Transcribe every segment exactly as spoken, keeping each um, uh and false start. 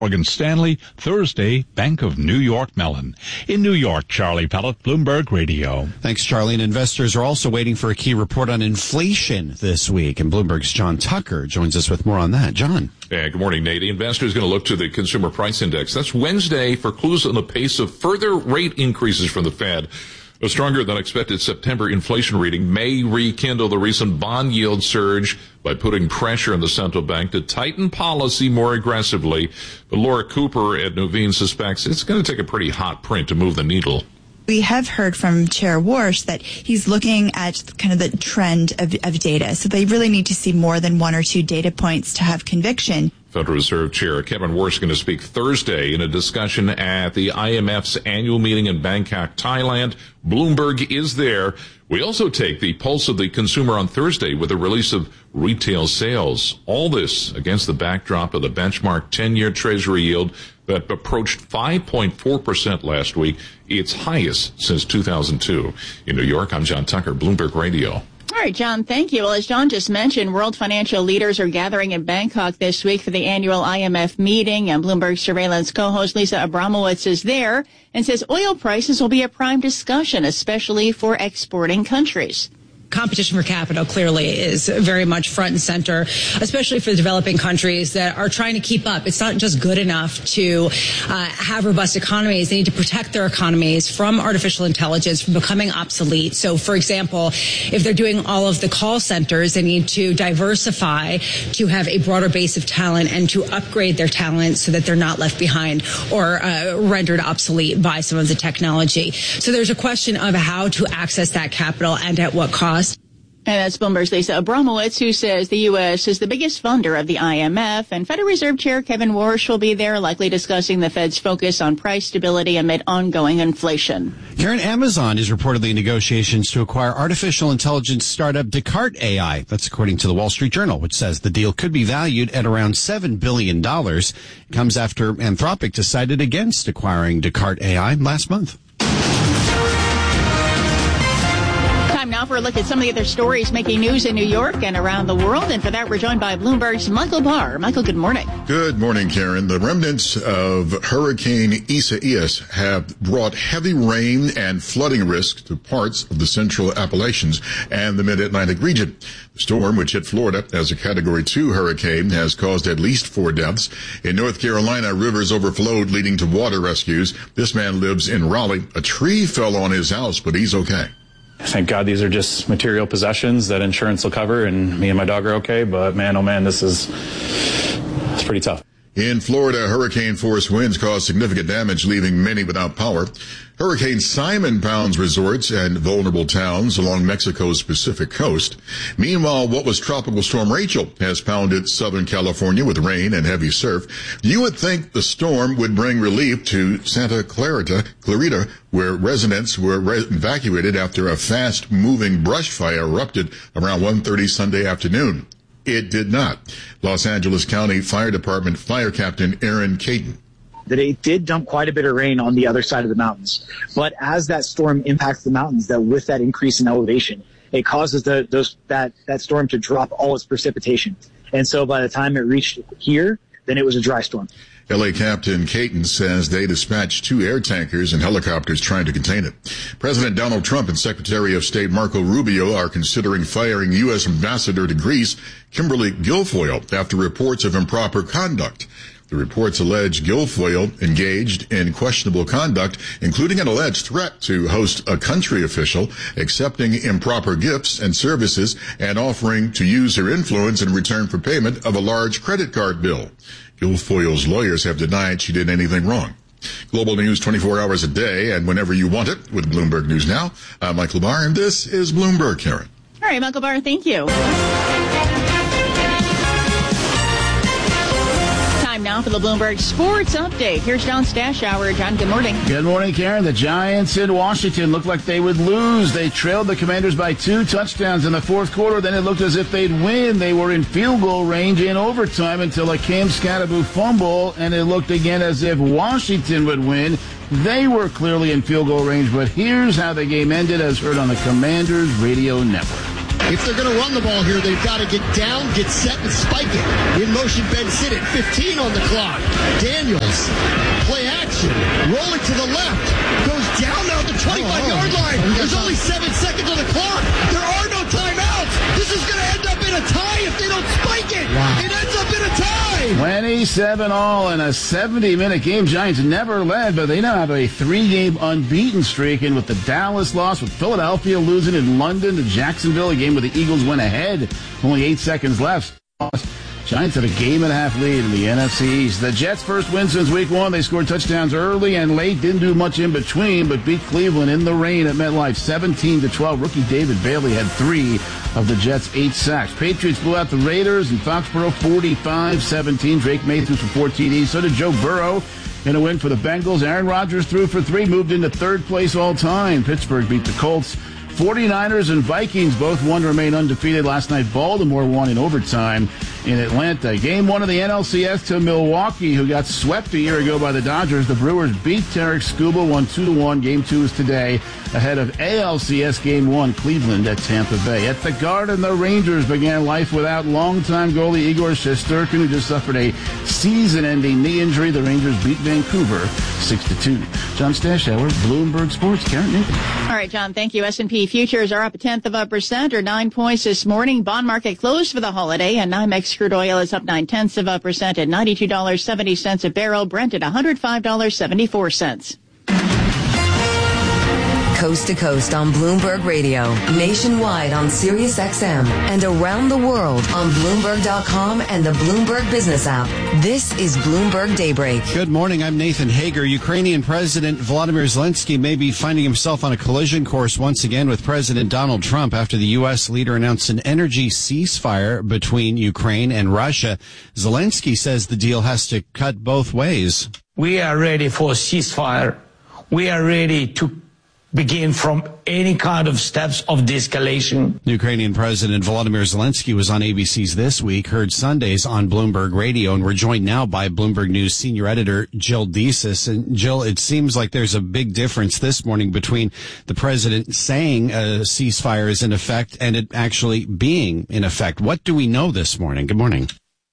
Morgan Stanley, Thursday, Bank of New York Mellon. In New York, Charlie Pellet, Bloomberg Radio. Thanks, Charlie. And investors are also waiting for a key report on inflation this week. And Bloomberg's John Tucker joins us with more on that. John. Yeah, good morning, Nate. Investors going to look to the Consumer Price Index. That's Wednesday for clues on the pace of further rate increases from the Fed. A stronger than expected September inflation reading may rekindle the recent bond yield surge by putting pressure on the central bank to tighten policy more aggressively. But Laura Cooper at Nuveen suspects it's going to take a pretty hot print to move the needle. We have heard from Chair Warsh that he's looking at kind of the trend of, of data. So they really need to see more than one or two data points to have conviction. Federal Reserve Chair Kevin Warsh is going to speak Thursday in a discussion at the I M F's annual meeting in Bangkok, Thailand. Bloomberg is there. We also take the pulse of the consumer on Thursday with the release of retail sales. All this against the backdrop of the benchmark ten-year Treasury yield that approached five point four percent last week, its highest since two thousand two. In New York, I'm John Tucker, Bloomberg Radio. All right, John, thank you. Well, as John just mentioned, world financial leaders are gathering in Bangkok this week for the annual I M F meeting, and Bloomberg surveillance co-host Lisa Abramowitz is there and says oil prices will be a prime discussion, especially for exporting countries. Competition for capital clearly is very much front and center, especially for the developing countries that are trying to keep up. It's not just good enough to uh, have robust economies. They need to protect their economies from artificial intelligence, from becoming obsolete. So, for example, if they're doing all of the call centers, they need to diversify to have a broader base of talent and to upgrade their talent so that they're not left behind or uh, rendered obsolete by some of the technology. So there's a question of how to access that capital and at what cost. And that's Bloomberg's Lisa Abramowitz, who says the U S is the biggest funder of the I M F, and Federal Reserve Chair Kevin Warsh will be there, likely discussing the Fed's focus on price stability amid ongoing inflation. Karen, Amazon is reportedly in negotiations to acquire artificial intelligence startup Descartes A I. That's according to the Wall Street Journal, which says the deal could be valued at around seven billion dollars. It comes after Anthropic decided against acquiring Descartes A I last month. Now for a look at some of the other stories making news in New York and around the world. And for that, we're joined by Bloomberg's Michael Barr. Michael, good morning. Good morning, Karen. The remnants of Hurricane Isaias have brought heavy rain and flooding risk to parts of the central Appalachians and the mid-Atlantic region. The storm, which hit Florida as a Category two hurricane, has caused at least four deaths. In North Carolina, rivers overflowed, leading to water rescues. This man lives in Raleigh. A tree fell on his house, but he's okay. Thank God these are just material possessions that insurance will cover, and me and my dog are okay. But man, oh man, this is it's pretty tough. In Florida, hurricane-force winds caused significant damage, leaving many without power. Hurricane Simon pounds resorts and vulnerable towns along Mexico's Pacific coast. Meanwhile, what was Tropical Storm Rachel has pounded Southern California with rain and heavy surf. You would think the storm would bring relief to Santa Clarita, Clarita, where residents were re- evacuated after a fast-moving brush fire erupted around one thirty Sunday afternoon. It did not. Los Angeles County Fire Department Fire Captain Aaron Caton. That it did dump quite a bit of rain on the other side of the mountains. But as that storm impacts the mountains, that with that increase in elevation, it causes the, those, that, that storm to drop all its precipitation. And so by the time it reached here, then it was a dry storm. L A Captain Caton says they dispatched two air tankers and helicopters trying to contain it. President Donald Trump and Secretary of State Marco Rubio are considering firing U S Ambassador to Greece, Kimberly Guilfoyle, after reports of improper conduct. The reports allege Guilfoyle engaged in questionable conduct, including an alleged threat to host a country official, accepting improper gifts and services, and offering to use her influence in return for payment of a large credit card bill. Guilfoyle's lawyers have denied she did anything wrong. Global news twenty-four hours a day and whenever you want it with Bloomberg News Now. I'm Michael Barr, and this is Bloomberg, Karen. All right, Michael Barr, thank you. Time now for the Bloomberg Sports Update. Here's John Stashower. John, good morning. Good morning, Karen. The Giants in Washington looked like they would lose. They trailed the Commanders by two touchdowns in the fourth quarter. Then it looked as if they'd win. They were in field goal range in overtime until a Cam Scatterbo fumble, and it looked again as if Washington would win. They were clearly in field goal range, but here's how the game ended as heard on the Commanders radio network. If they're going to run the ball here, they've got to get down, get set, and spike it. In motion, Ben Sinnott, fifteen on the clock. Daniels, play action, rolling to the left, goes down now at the twenty-five-yard line. There's only seven seconds on the clock. There are no timeouts. This is going to end up in a tie if they don't spike it. Wow. It ends up in a tie. twenty-seven all in a seventy-minute game. Giants never led, but they now have a three-game unbeaten streak. And with the Dallas loss, with Philadelphia losing in London to Jacksonville, a game where the Eagles went ahead, only eight seconds left. Giants have a game and a half lead in the N F C East. The Jets' first win since week one. They scored touchdowns early and late, didn't do much in between, but beat Cleveland in the rain at MetLife seventeen to twelve. Rookie David Bailey had three of the Jets' eight sacks. Patriots blew out the Raiders in Foxborough forty-five seventeen. Drake May threw for four T Ds. So did Joe Burrow in a win for the Bengals. Aaron Rodgers threw for three, moved into third place all time. Pittsburgh beat the Colts. forty-niners and Vikings both won to remain undefeated last night. Baltimore won in overtime in Atlanta. Game one of the N L C S to Milwaukee, who got swept a year ago by the Dodgers. The Brewers beat Tarek Skubal, won two to one. Game two is today ahead of A L C S Game one, Cleveland at Tampa Bay. At the Garden, the Rangers began life without longtime goalie Igor Shesterkin, who just suffered a season-ending knee injury. The Rangers beat Vancouver six to two. John Stashower, Bloomberg Sports. Karen Nathan. All right, John, thank you. S and P futures are up a tenth of a percent, or nine points this morning. Bond market closed for the holiday, and NYMEX crude oil is up nine tenths of a percent at ninety-two dollars and seventy cents a barrel. Brent at one hundred five dollars and seventy-four cents. Coast to coast on Bloomberg Radio, nationwide on Sirius X M, and around the world on Bloomberg dot com and the Bloomberg Business app. This is Bloomberg Daybreak. Good morning. I'm Nathan Hager. Ukrainian President Volodymyr Zelensky may be finding himself on a collision course once again with President Donald Trump after the U S leader announced an energy ceasefire between Ukraine and Russia. Zelensky says the deal has to cut both ways. We are ready for a ceasefire. We are ready to begin from any kind of steps of de-escalation. Ukrainian President Volodymyr Zelensky was on A B C's This Week, heard Sundays on Bloomberg Radio, and we're joined now by Bloomberg News senior editor Jill Desis. And Jill, it seems like there's a big difference this morning between the president saying a ceasefire is in effect and it actually being in effect. What do we know this morning? Good morning.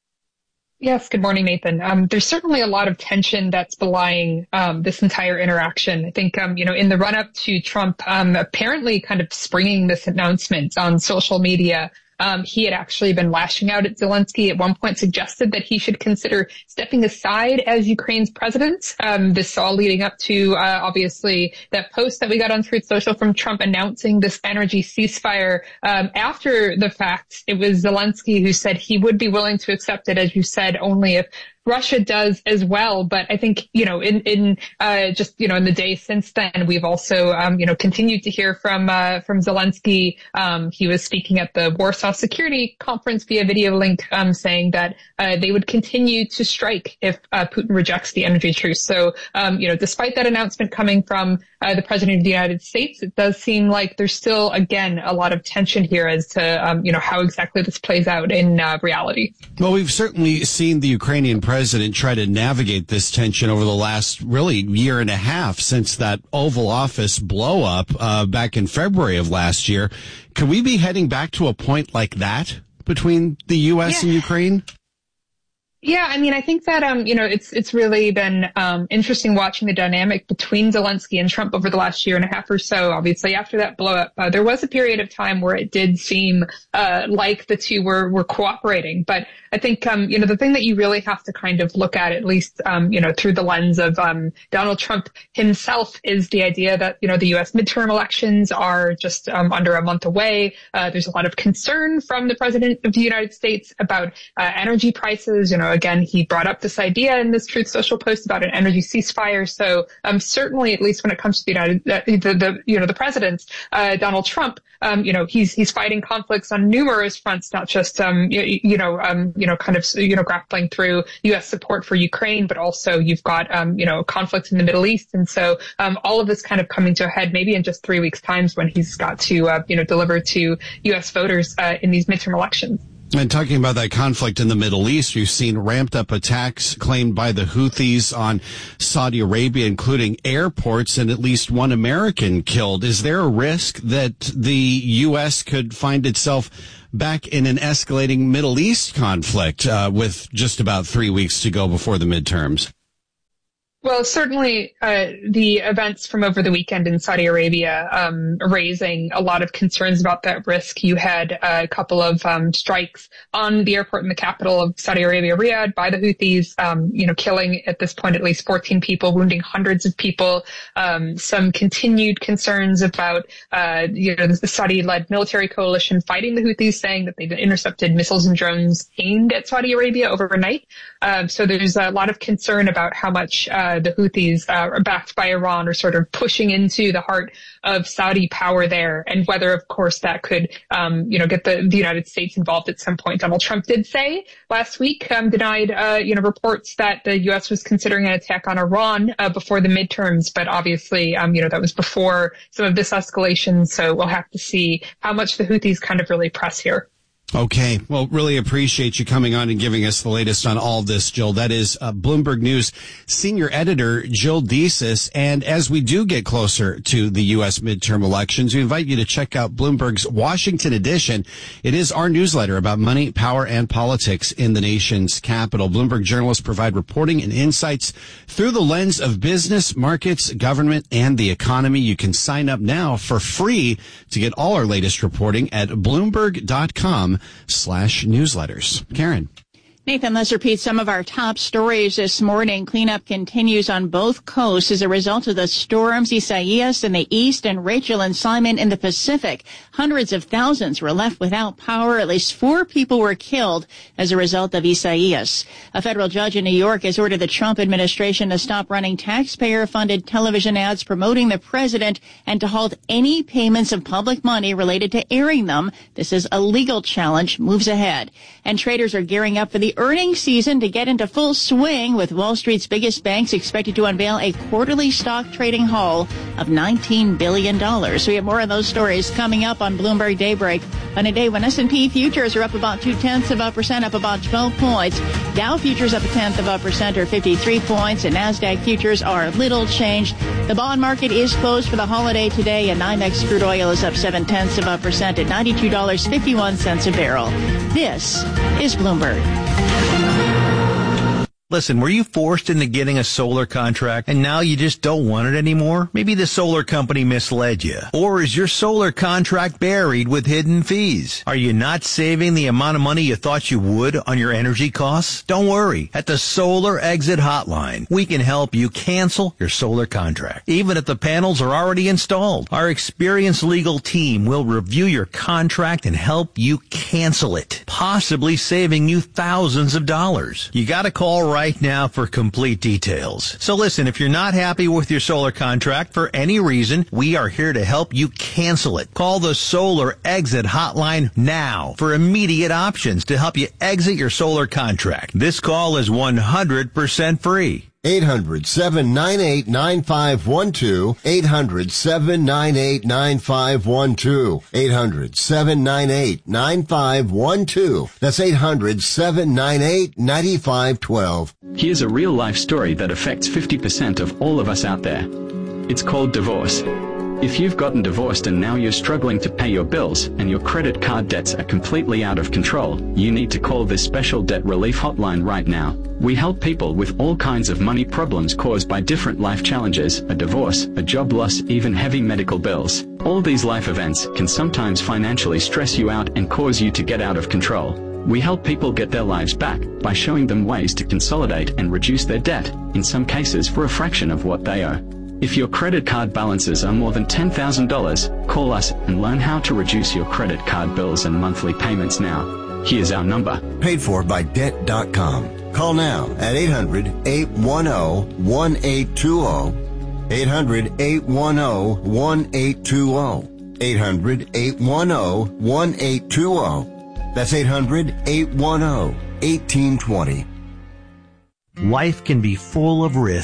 Yes, good morning, Nathan. Um, there's certainly a lot of tension that's belying um, this entire interaction. I think, um, you know, in the run-up to Trump um, apparently kind of springing this announcement on social media, Um, he had actually been lashing out at Zelensky, at one point suggested that he should consider stepping aside as Ukraine's president. Um, this all leading up to, uh, obviously, that post that we got on Truth Social from Trump announcing this energy ceasefire. Um, after the fact, it was Zelensky who said he would be willing to accept it, as you said, only if Russia does as well. But I think, you know, in, in, uh, just, you know, in the days since then, we've also, um, you know, continued to hear from, uh, from Zelensky. Um, he was speaking at the Warsaw Security Conference via video link, um, saying that, uh, they would continue to strike if, uh, Putin rejects the energy truce. So, um, you know, despite that announcement coming from, uh, the President of the United States, it does seem like there's still, again, a lot of tension here as to, um, you know, how exactly this plays out in, uh, reality. Well, we've certainly seen the Ukrainian president president try to navigate this tension over the last really year and a half since that Oval Office blow up uh, back in February of last year. Could we be heading back to a point like that between the U S yeah. and Ukraine? Yeah, I mean, I think that, um, you know, it's, it's really been, um, interesting watching the dynamic between Zelensky and Trump over the last year and a half or so. Obviously, after that blow up, uh, there was a period of time where it did seem, uh, like the two were, were cooperating. But I think, um, you know, the thing that you really have to kind of look at, at least, um, you know, through the lens of, um, Donald Trump himself is the idea that, you know, the U S midterm elections are just, um, under a month away. Uh, there's a lot of concern from the president of the United States about, uh, energy prices, you know, again, he brought up this idea in this Truth Social post about an energy ceasefire. So, um, certainly, at least when it comes to the United, uh, the, the, you know, the president, uh, Donald Trump, um, you know, he's, he's fighting conflicts on numerous fronts, not just, um, you, you know, um, you know, kind of, you know, grappling through U S support for Ukraine, but also you've got, um, you know, conflicts in the Middle East. And so, um, all of this kind of coming to a head maybe in just three weeks times when he's got to, uh, you know, deliver to U S voters, uh, in these midterm elections. And talking about that conflict in the Middle East, you've seen ramped up attacks claimed by the Houthis on Saudi Arabia, including airports, and at least one American killed. Is there a risk that the U S could find itself back in an escalating Middle East conflict uh, with just about three weeks to go before the midterms? Well, certainly uh, the events from over the weekend in Saudi Arabia um, raising a lot of concerns about that risk. You had a couple of um, strikes on the airport in the capital of Saudi Arabia, Riyadh, by the Houthis, um, you know, killing at this point at least fourteen people, wounding hundreds of people. Um, some continued concerns about, uh, you know, the Saudi-led military coalition fighting the Houthis, saying that they've intercepted missiles and drones aimed at Saudi Arabia overnight. Um, so there's a lot of concern about how much uh, the Houthis, uh, backed by Iran, are sort of pushing into the heart of Saudi power there, and whether, of course, that could, um, you know, get the, the United States involved at some point. Donald Trump did say last week, um, denied, uh, you know, reports that the U S was considering an attack on Iran uh, before the midterms, but obviously, um, you know, that was before some of this escalation. So we'll have to see how much the Houthis kind of really press here. Okay. Well, really appreciate you coming on and giving us the latest on all this, Jill. That is uh, Bloomberg News senior editor Jill Desis. And as we do get closer to the U S midterm elections, we invite you to check out Bloomberg's Washington edition. It is our newsletter about money, power, and politics in the nation's capital. Bloomberg journalists provide reporting and insights through the lens of business, markets, government, and the economy. You can sign up now for free to get all our latest reporting at Bloomberg dot com slash newsletters. Karen. Nathan, let's repeat some of our top stories this morning. Cleanup continues on both coasts as a result of the storms Isaias in the east and Rachel and Simon in the Pacific. Hundreds of thousands were left without power. At least four people were killed as a result of Isaias. A federal judge in New York has ordered the Trump administration to stop running taxpayer-funded television ads promoting the president and to halt any payments of public money related to airing them. This is a legal challenge, moves ahead. And traders are gearing up for the earnings season to get into full swing, with Wall Street's biggest banks expected to unveil a quarterly stock trading haul of nineteen billion dollars. We have more of those stories coming up on Bloomberg Daybreak on a day when S and P futures are up about two-tenths of a percent, up about twelve points. Dow futures up a tenth of a percent, or fifty-three points, and NASDAQ futures are little changed. The bond market is closed for the holiday today, and NYMEX crude oil is up seven-tenths of a percent at ninety-two dollars and fifty-one cents a barrel. This is Bloomberg. Listen, were you forced into getting a solar contract and now you just don't want it anymore? Maybe the solar company misled you. Or is your solar contract buried with hidden fees? Are you not saving the amount of money you thought you would on your energy costs? Don't worry. At the Solar Exit Hotline, we can help you cancel your solar contract, even if the panels are already installed. Our experienced legal team will review your contract and help you cancel it, possibly saving you thousands of dollars. You gotta call right right now for complete details. So listen, if you're not happy with your solar contract for any reason, we are here to help you cancel it. Call the Solar Exit Hotline now for immediate options to help you exit your solar contract. This call is one hundred percent free. eight hundred, seven nine eight, nine five one two. eight hundred, seven nine eight, nine five one two. eight hundred, seven nine eight, nine five one two. That's eight hundred, seven nine eight, nine five one two. Here's a real-life story that affects fifty percent of all of us out there. It's called divorce. If you've gotten divorced and now you're struggling to pay your bills and your credit card debts are completely out of control, you need to call this special debt relief hotline right now. We help people with all kinds of money problems caused by different life challenges, a divorce, a job loss, even heavy medical bills. All these life events can sometimes financially stress you out and cause you to get out of control. We help people get their lives back by showing them ways to consolidate and reduce their debt, in some cases for a fraction of what they owe. If your credit card balances are more than ten thousand dollars, call us and learn how to reduce your credit card bills and monthly payments now. Here's our number. Paid for by debt dot com. Call now at eight hundred, eight one zero, one eight two zero. eight hundred, eight one zero, one eight two zero. eight hundred, eight one zero, one eight two zero. That's eight hundred, eight one zero, one eight two zero. Life can be full of risks.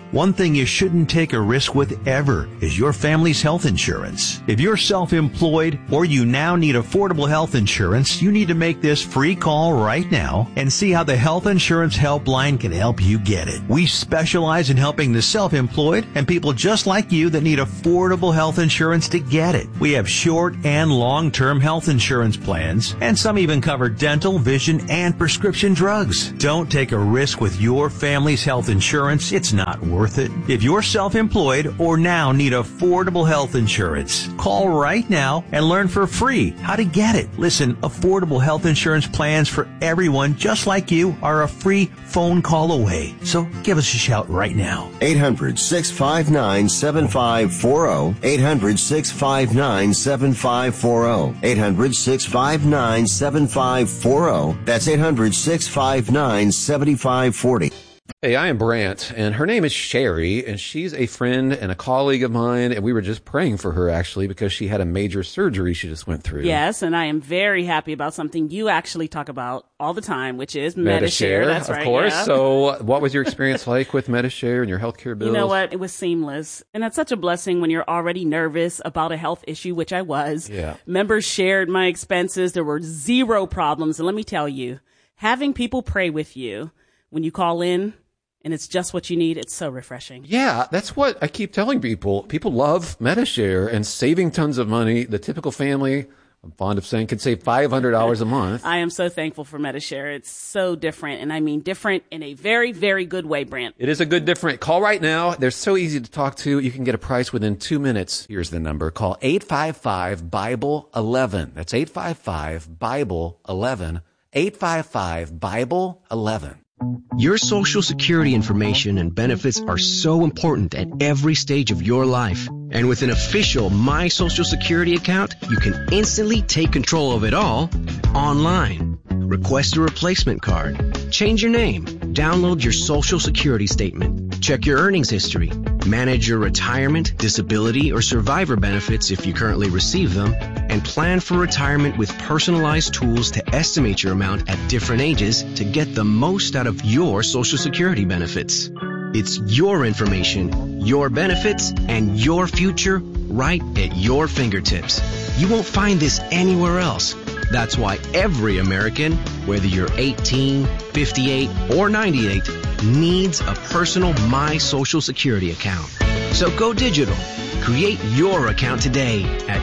One thing you shouldn't take a risk with ever is your family's health insurance. If you're self-employed or you now need affordable health insurance, you need to make this free call right now and see how the Health Insurance Helpline can help you get it. We specialize in helping the self-employed and people just like you that need affordable health insurance to get it. We have short and long-term health insurance plans, and some even cover dental, vision, and prescription drugs. Don't take a risk with your family's health insurance. It's not worth it. If you're self-employed or now need affordable health insurance, call right now and learn for free how to get it. Listen, affordable health insurance plans for everyone just like you are a free phone call away. So give us a shout right now. eight hundred, six five nine, seven five four zero. eight hundred, six five nine, seven five four zero. eight hundred, six five nine, seven five four zero. That's eight hundred, six five nine, seven five four zero. Hey, I am Brant, and her name is Sherry, and she's a friend and a colleague of mine, and we were just praying for her, actually, because she had a major surgery she just went through. Yes, and I am very happy about something you actually talk about all the time, which is Medi-Share. Medi-Share, That's of right, course. yeah. So what was your experience like with Medi-Share and your healthcare bills? You know what? It was seamless. And that's such a blessing when you're already nervous about a health issue, which I was. Yeah. Members shared my expenses. There were zero problems. And let me tell you, having people pray with you when you call in, and it's just what you need, it's so refreshing. Yeah, that's what I keep telling people. People love Medi-Share and saving tons of money. The typical family, I'm fond of saying, can save five hundred dollars a month. I am so thankful for Medi-Share. It's so different, and I mean different in a very, very good way, Brant. It is a good different. Call right now. They're so easy to talk to. You can get a price within two minutes. Here's the number. Call eight five five, Bible eleven. That's eight five five, Bible eleven. eight five five, Bible eleven. Your Social Security information and benefits are so important at every stage of your life. And with an official My Social Security account, you can instantly take control of it all online. Request a replacement card, change your name, download your Social Security statement, check your earnings history, manage your retirement, disability, or survivor benefits if you currently receive them, and plan for retirement with personalized tools to estimate your amount at different ages to get the most out of your Social Security benefits. It's your information, your benefits, and your future right at your fingertips. You won't find this anywhere else. That's why every American, whether you're eighteen, fifty-eight, or ninety-eight, needs a personal My Social Security account. So go digital. Create your account today at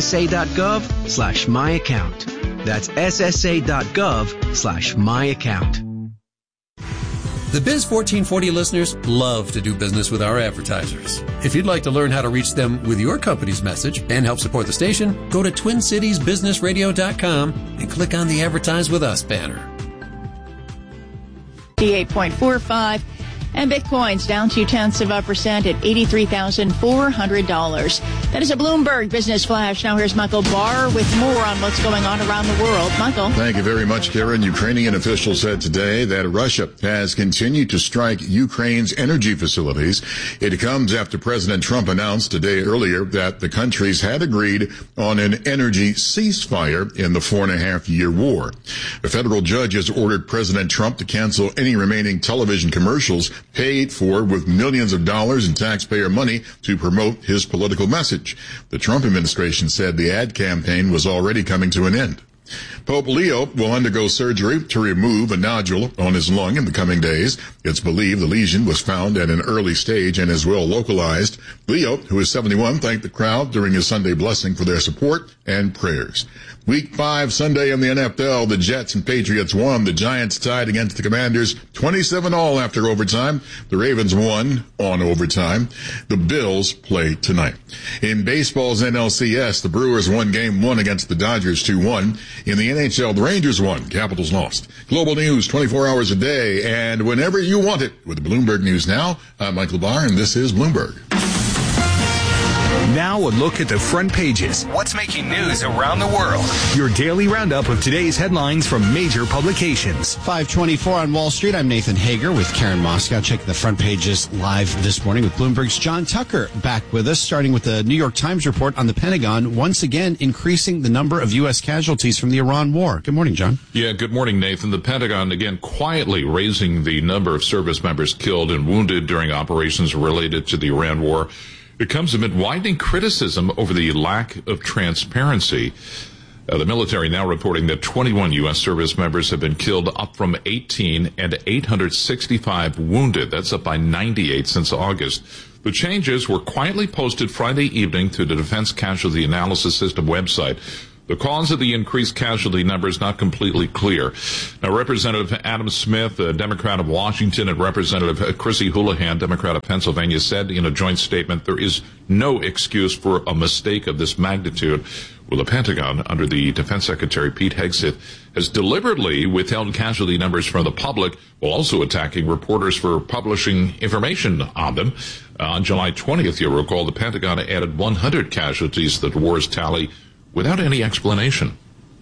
ssa.gov slash my account. That's ssa.gov slash my account. The Biz fourteen forty listeners love to do business with our advertisers. If you'd like to learn how to reach them with your company's message and help support the station, go to twin cities business radio dot com and click on the Advertise With Us banner. eight point four five. And Bitcoin's down two tenths of a percent at eighty-three thousand four hundred dollars. That is a Bloomberg Business Flash. Now here's Michael Barr with more on what's going on around the world. Michael. Thank you very much, Karen. Ukrainian officials said today that Russia has continued to strike Ukraine's energy facilities. It comes after President Trump announced a day earlier that the countries had agreed on an energy ceasefire in the four and a half year war. A federal judge has ordered President Trump to cancel any remaining television commercials paid for with millions of dollars in taxpayer money to promote his political message. The Trump administration said the ad campaign was already coming to an end. Pope Leo will undergo surgery to remove a nodule on his lung in the coming days. It's believed the lesion was found at an early stage and is well localized. Leo, who is seventy-one, thanked the crowd during his Sunday blessing for their support and prayers. Week five Sunday in the N F L, the Jets and Patriots won. The Giants tied against the Commanders twenty-seven all after overtime. The Ravens won on overtime. The Bills play tonight. In baseball's N L C S, the Brewers won game one against the Dodgers two one. In the N H L, the Rangers won. Capitals lost. Global news twenty-four hours a day and whenever you want it with Bloomberg News Now. I'm Michael Barr and this is Bloomberg. Now a look at the front pages. What's making news around the world? Your daily roundup of today's headlines from major publications. five twenty-four on Wall Street. I'm Nathan Hager with Karen Moscow. Checking the front pages live this morning with Bloomberg's John Tucker back with us, starting with the New York Times report on the Pentagon once again increasing the number of U S casualties from the Iran war. Good morning, John. Yeah, good morning, Nathan. The Pentagon again quietly raising the number of service members killed and wounded during operations related to the Iran war. It comes amid widening criticism over the lack of transparency. Uh, the military now reporting that twenty-one U S service members have been killed, up from eighteen, and eight hundred sixty-five wounded. That's up by ninety-eight since August. The changes were quietly posted Friday evening to the Defense Casualty Analysis System website. The cause of the increased casualty number is not completely clear. Now, Representative Adam Smith, a Democrat of Washington, and Representative Chrissy Houlihan, Democrat of Pennsylvania, said in a joint statement there is no excuse for a mistake of this magnitude. Well, the Pentagon, under the Defense Secretary Pete Hegseth, has deliberately withheld casualty numbers from the public while also attacking reporters for publishing information on them. Uh, on July twentieth, you'll recall, the Pentagon added one hundred casualties to the war's tally without any explanation.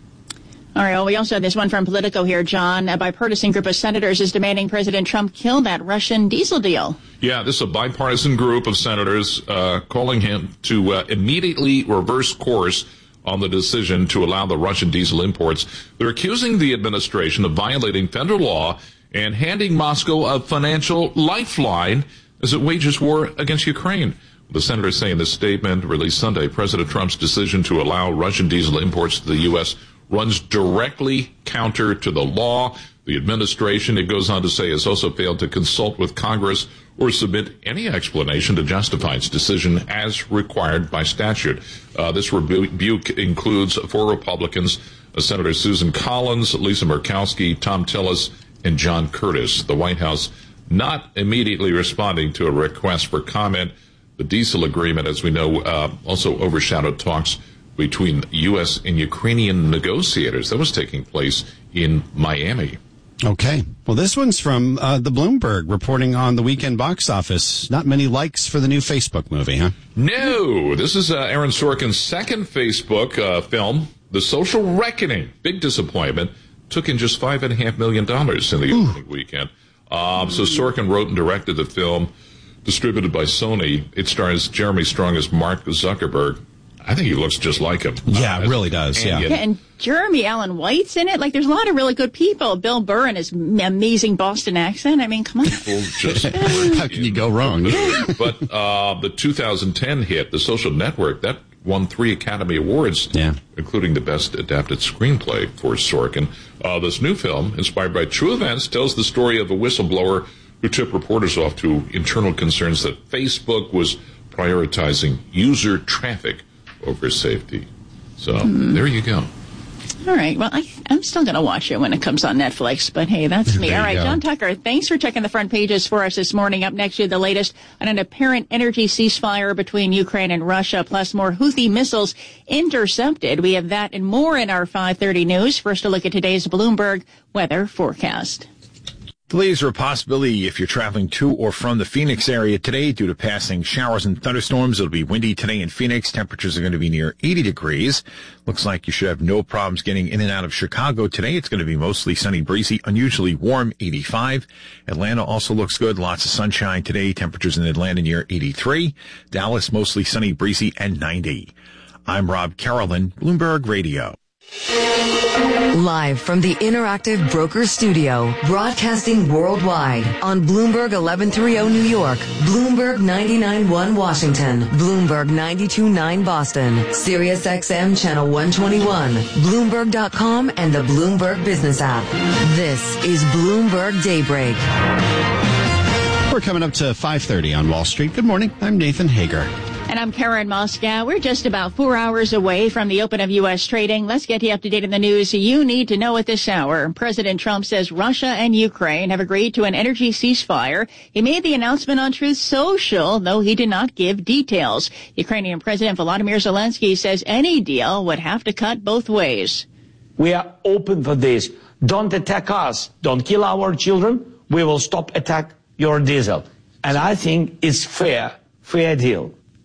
All right, well, we also have this one from Politico here, John. A bipartisan group of senators is demanding President Trump kill that Russian diesel deal. Yeah, this is a bipartisan group of senators uh, calling him to uh, immediately reverse course on the decision to allow the Russian diesel imports. They're accusing the administration of violating federal law and handing Moscow a financial lifeline as it wages war against Ukraine. The senators say in this statement released Sunday, President Trump's decision to allow Russian diesel imports to the U S runs directly counter to the law. The administration, it goes on to say, has also failed to consult with Congress or submit any explanation to justify its decision as required by statute. Uh, this rebuke includes four Republicans, uh, Senator Susan Collins, Lisa Murkowski, Tom Tillis, and John Curtis. The White House not immediately responding to a request for comment. The diesel agreement, as we know, uh, also overshadowed talks between U S and Ukrainian negotiators. That was taking place in Miami. Okay. Well, this one's from uh, the Bloomberg reporting on the weekend box office. Not many likes for the new Facebook movie, huh? No. This is uh, Aaron Sorkin's second Facebook uh, film, The Social Reckoning. Big disappointment. Took in just five and a half million dollars in the Ooh. opening weekend. Um, so Sorkin wrote and directed the film. Distributed by Sony. It stars Jeremy Strong as Mark Zuckerberg. I think he looks just like him. Yeah, uh, it really does. And, yeah. yeah, and Jeremy Allen White's in it. Like, there's a lot of really good people. Bill Burr and his amazing Boston accent. I mean, come on. Just How can you go wrong? But uh, the two thousand ten hit, The Social Network, that won three Academy Awards, yeah. including the Best Adapted Screenplay for Sorkin. Uh, this new film, inspired by true events, tells the story of a whistleblower who tipped reporters off to internal concerns that Facebook was prioritizing user traffic over safety. So mm. there you go. All right. Well, I, I'm still going to watch it when it comes on Netflix. But, hey, that's me. All right, go. John Tucker, thanks for checking the front pages for us this morning. Up next, you have the latest on an apparent energy ceasefire between Ukraine and Russia, plus more Houthi missiles intercepted. We have that and more in our five thirty news. First, a look at today's Bloomberg weather forecast. Delays are a possibility if you're traveling to or from the Phoenix area today due to passing showers and thunderstorms. It'll be windy today in Phoenix. Temperatures are going to be near eighty degrees. Looks like you should have no problems getting in and out of Chicago today. It's going to be mostly sunny, breezy, unusually warm, eighty-five. Atlanta also looks good. Lots of sunshine today. Temperatures in Atlanta near eighty-three. Dallas mostly sunny, breezy, and ninety. I'm Rob Carolyn, Bloomberg Radio. Live from the Interactive Broker Studio, broadcasting worldwide on Bloomberg eleven thirty New York, Bloomberg ninety-nine point one Washington, Bloomberg ninety-two point nine Boston, Sirius X M Channel one twenty-one, Bloomberg dot com, and the Bloomberg Business app. This is Bloomberg Daybreak. We're coming up to five thirty on Wall Street. Good morning. I'm Nathan Hager. And I'm Karen Moscow. We're just about four hours away from the open of U S trading. Let's get you up to date on the news you need to know at this hour. President Trump says Russia and Ukraine have agreed to an energy ceasefire. He made the announcement on Truth Social, though he did not give details. Ukrainian President Volodymyr Zelensky says any deal would have to cut both ways. We are open for this. Don't attack us. Don't kill our children. We will stop attack your diesel. And I think it's fair, fair deal.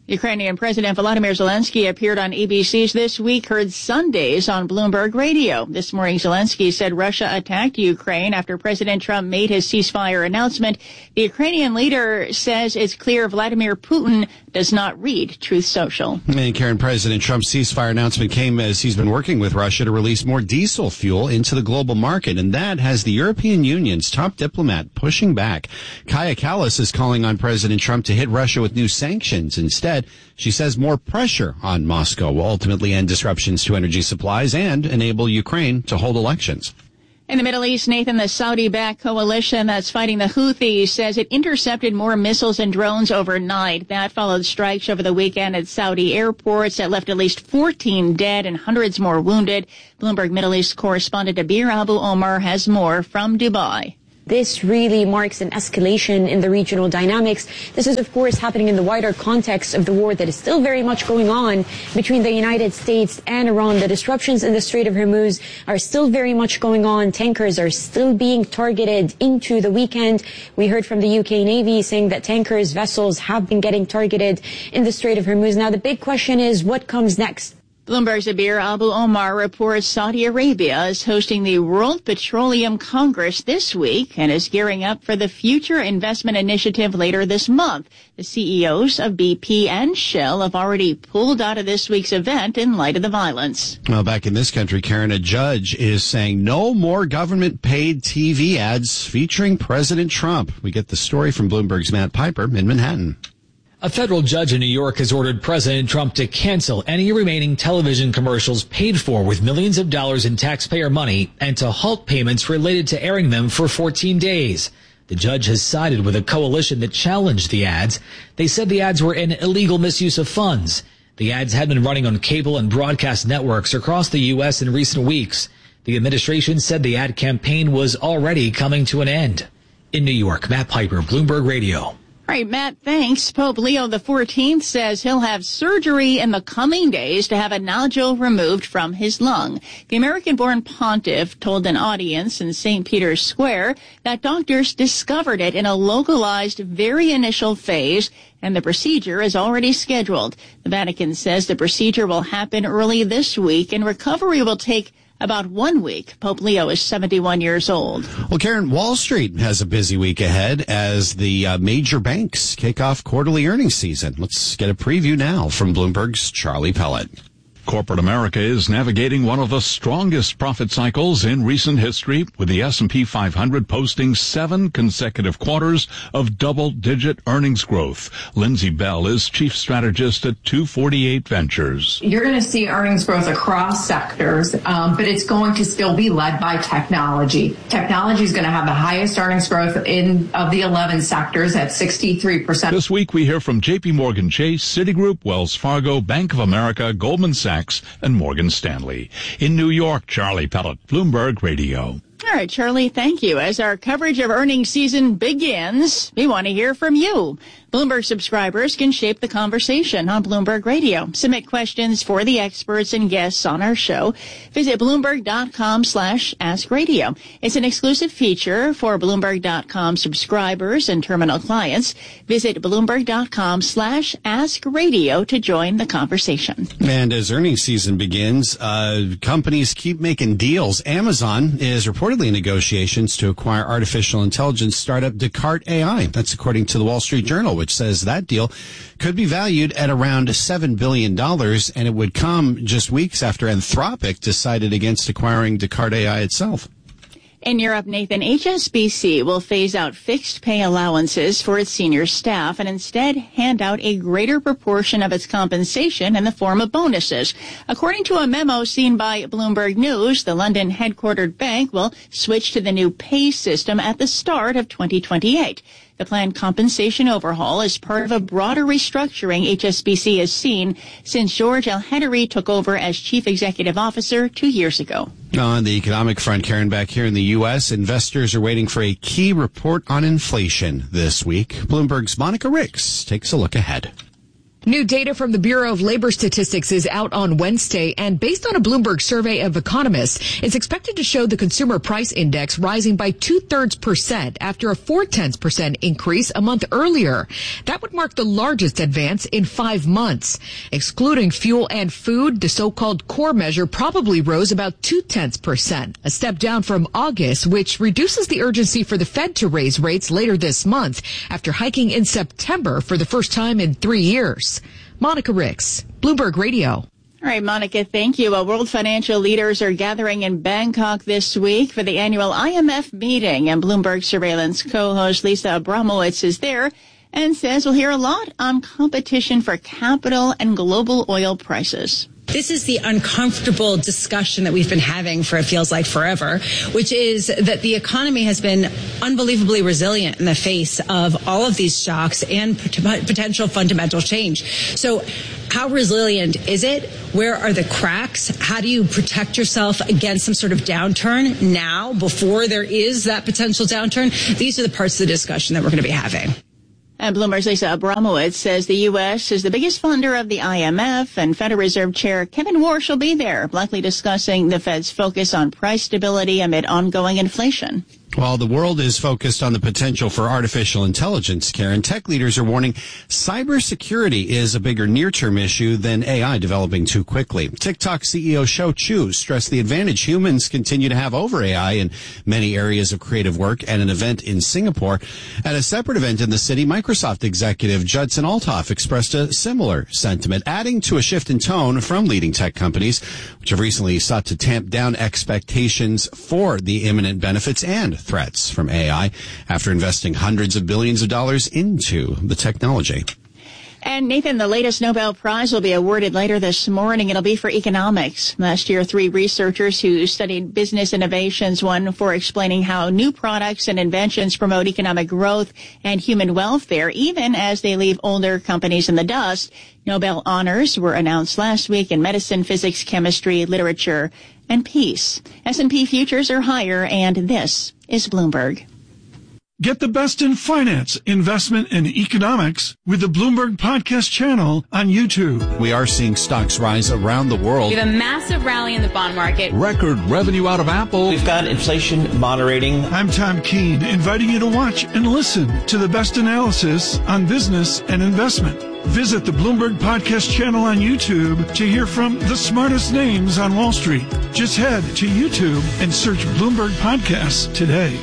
Ukrainian President Volodymyr Zelensky appeared on A B C's This Week, heard Sundays on Bloomberg Radio. This morning, Zelensky said Russia attacked Ukraine after President Trump made his ceasefire announcement. The Ukrainian leader says it's clear Vladimir Putin does not read Truth Social. And Karen, President Trump's ceasefire announcement came as he's been working with Russia to release more diesel fuel into the global market, and that has the European Union's top diplomat pushing back. Kaja Kallas is calling on President Trump to hit Russia with new sanctions. Instead, she says more pressure on Moscow will ultimately end disruptions to energy supplies and enable Ukraine to hold elections. In the Middle East, Nathan, the Saudi-backed coalition that's fighting the Houthis says it intercepted more missiles and drones overnight. That followed strikes over the weekend at Saudi airports that left at least fourteen dead and hundreds more wounded. Bloomberg Middle East correspondent Abir Abu Omar has more from Dubai. This really marks an escalation in the regional dynamics. This is, of course, happening in the wider context of the war that is still very much going on between the United States and Iran. The disruptions in the Strait of Hormuz are still very much going on. Tankers are still being targeted into the weekend. We heard from the U K Navy saying that tankers, vessels have been getting targeted in the Strait of Hormuz. Now, the big question is what comes next? Bloomberg's Abir Abu Omar reports Saudi Arabia is hosting the World Petroleum Congress this week and is gearing up for the Future Investment Initiative later this month. The C E Os of B P and Shell have already pulled out of this week's event in light of the violence. Well, back in this country, Karen, a judge is saying no more government-paid T V ads featuring President Trump. We get the story from Bloomberg's Matt Piper in Manhattan. A federal judge in New York has ordered President Trump to cancel any remaining television commercials paid for with millions of dollars in taxpayer money and to halt payments related to airing them for fourteen days. The judge has sided with a coalition that challenged the ads. They said the ads were an illegal misuse of funds. The ads had been running on cable and broadcast networks across the U S in recent weeks. The administration said the ad campaign was already coming to an end. In New York, Matt Piper, Bloomberg Radio. All right, Matt, thanks. Pope Leo the fourteenth says he'll have surgery in the coming days to have a nodule removed from his lung. The American-born pontiff told an audience in Saint Peter's Square that doctors discovered it in a localized, very initial phase, and the procedure is already scheduled. The Vatican says the procedure will happen early this week, and recovery will take about one week. Pope Leo is seventy-one years old. Well, Karen, Wall Street has a busy week ahead as the uh, major banks kick off quarterly earnings season. Let's get a preview now from Bloomberg's Charlie Pellet. Corporate America is navigating one of the strongest profit cycles in recent history, with the S and P five hundred posting seven consecutive quarters of double-digit earnings growth. Lindsay Bell is chief strategist at two forty-eight Ventures. You're going to see earnings growth across sectors, um, but it's going to still be led by technology. Technology is going to have the highest earnings growth in of the eleven sectors at sixty-three percent. This week we hear from J P Morgan Chase, Citigroup, Wells Fargo, Bank of America, Goldman Sachs, and Morgan Stanley. In New York, Charlie Pellet, Bloomberg Radio. All right, Charlie, thank you. As our coverage of earnings season begins, we want to hear from you. Bloomberg subscribers can shape the conversation on Bloomberg Radio. Submit questions for the experts and guests on our show. Visit Bloomberg.com slash Ask Radio. It's an exclusive feature for Bloomberg dot com subscribers and terminal clients. Visit Bloomberg.com slash Ask Radio to join the conversation. And as earnings season begins, uh, companies keep making deals. Amazon is reportedly in negotiations to acquire artificial intelligence startup Descartes A I. That's according to the Wall Street Journal, which says that deal could be valued at around seven billion dollars, and it would come just weeks after Anthropic decided against acquiring Descartes A I itself. In Europe, Nathan, H S B C will phase out fixed pay allowances for its senior staff and instead hand out a greater proportion of its compensation in the form of bonuses. According to a memo seen by Bloomberg News, the London headquartered bank will switch to the new pay system at the start of twenty twenty-eight. The planned compensation overhaul is part of a broader restructuring H S B C has seen since George Elhedery took over as chief executive officer two years ago. On the economic front, Karen, back here in the U S, investors are waiting for a key report on inflation this week. Bloomberg's Monica Ricks takes a look ahead. New data from the Bureau of Labor Statistics is out on Wednesday, and based on a Bloomberg survey of economists, it's expected to show the consumer price index rising by two-thirds percent after a four-tenths percent increase a month earlier. That would mark the largest advance in five months. Excluding fuel and food, the so-called core measure probably rose about two-tenths percent, a step down from August, which reduces the urgency for the Fed to raise rates later this month after hiking in September for the first time in three years. Monica Ricks, Bloomberg Radio. All right, Monica, thank you. Well, world financial leaders are gathering in Bangkok this week for the annual I M F meeting, and Bloomberg Surveillance co-host Lisa Abramowitz is there and says we'll hear a lot on competition for capital and global oil prices. This is the uncomfortable discussion that we've been having for, it feels like, forever, which is that the economy has been unbelievably resilient in the face of all of these shocks and pot- potential fundamental change. So how resilient is it? Where are the cracks? How do you protect yourself against some sort of downturn now before there is that potential downturn? These are the parts of the discussion that we're going to be having. And Bloomberg's Lisa Abramowitz says the U S is the biggest funder of the I M F, and Federal Reserve Chair Kevin Warsh will be there, likely discussing the Fed's focus on price stability amid ongoing inflation. While the world is focused on the potential for artificial intelligence, Karen, tech leaders are warning cybersecurity is a bigger near-term issue than A I developing too quickly. TikTok C E O Shou Chew stressed the advantage humans continue to have over A I in many areas of creative work at an event in Singapore. At a separate event in the city, Microsoft executive Judson Althoff expressed a similar sentiment, adding to a shift in tone from leading tech companies, which have recently sought to tamp down expectations for the imminent benefits and threats from A I after investing hundreds of billions of dollars into the technology. And Nathan, the latest Nobel Prize will be awarded later this morning. It'll be for economics. Last year, three researchers who studied business innovations won for explaining how new products and inventions promote economic growth and human welfare, even as they leave older companies in the dust. Nobel honors were announced last week in medicine, physics, chemistry, literature, and peace. S and P futures are higher, and this is Bloomberg. Get the best in finance, investment, and economics with the Bloomberg Podcast channel on YouTube. We are seeing stocks rise around the world. We have a massive rally in the bond market. Record revenue out of Apple. We've got inflation moderating. I'm Tom Keene, inviting you to watch and listen to the best analysis on business and investment. Visit the Bloomberg Podcast channel on YouTube to hear from the smartest names on Wall Street. Just head to YouTube and search Bloomberg Podcasts today.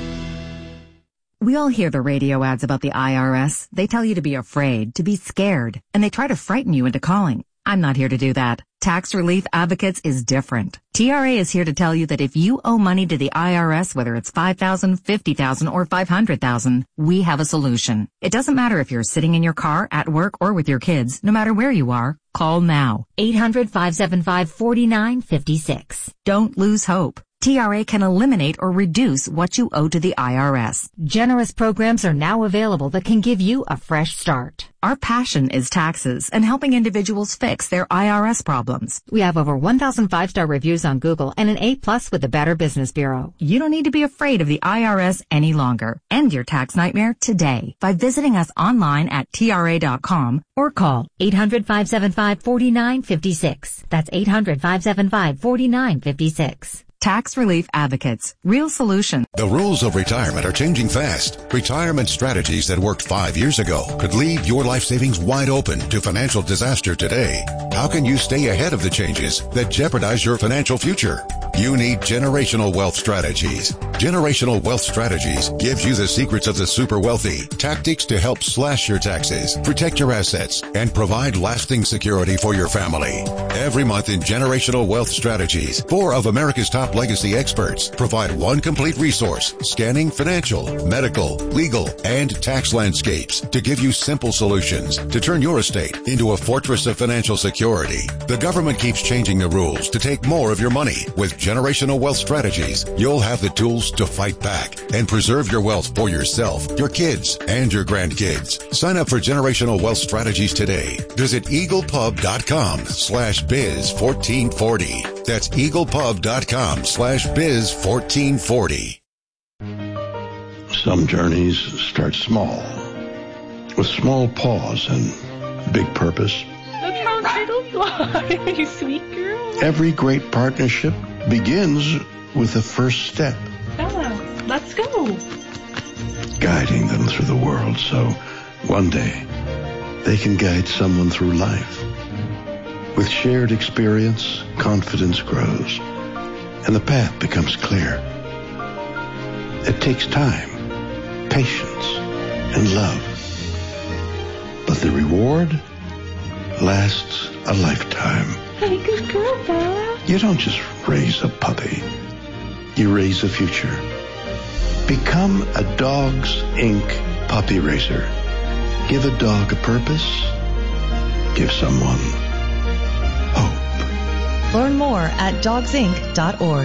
We all hear the radio ads about the I R S. They tell you to be afraid, to be scared, and they try to frighten you into calling. I'm not here to do that. Tax Relief Advocates is different. T R A is here to tell you that if you owe money to the I R S, whether it's five thousand dollars, fifty thousand dollars, or five hundred thousand dollars, we have a solution. It doesn't matter if you're sitting in your car, at work, or with your kids. No matter where you are, call now. eight hundred, five seven five, four nine five six. Don't lose hope. T R A can eliminate or reduce what you owe to the I R S. Generous programs are now available that can give you a fresh start. Our passion is taxes and helping individuals fix their I R S problems. We have over one thousand five-star reviews on Google and an A plus with the Better Business Bureau. You don't need to be afraid of the I R S any longer. End your tax nightmare today by visiting us online at T R A dot com or call eight hundred, five seven five, four nine five six. That's eight hundred, five seven five, four nine five six. Tax Relief Advocates. Real solution. The rules of retirement are changing fast. Retirement strategies that worked five years ago could leave your life savings wide open to financial disaster today. How can you stay ahead of the changes that jeopardize your financial future? You need Generational Wealth Strategies. Generational Wealth Strategies gives you the secrets of the super wealthy, tactics to help slash your taxes, protect your assets, and provide lasting security for your family. Every month in Generational Wealth Strategies, four of America's top legacy experts provide one complete resource, scanning financial, medical, legal, and tax landscapes to give you simple solutions to turn your estate into a fortress of financial security. The government keeps changing the rules to take more of your money. With Generational Wealth Strategies, you'll have the tools to fight back and preserve your wealth for yourself, your kids, and your grandkids. Sign up for Generational Wealth Strategies today. Visit eaglepub.com slash biz 1440. That's eaglepub.com slash biz 1440. Some journeys start small, with small pause and big purpose. That's how turtles are. You sweet girl. Every great partnership begins with the first step. Oh, let's go. Guiding them through the world so one day they can guide someone through life. With shared experience, confidence grows, and the path becomes clear. It takes time, patience, and love. But the reward lasts a lifetime. Hey, good girl, Bella. You don't just raise a puppy. You raise a future. Become a Dogs Incorporated puppy raiser. Give a dog a purpose. Give someone hope. Learn more at dogs inc dot org.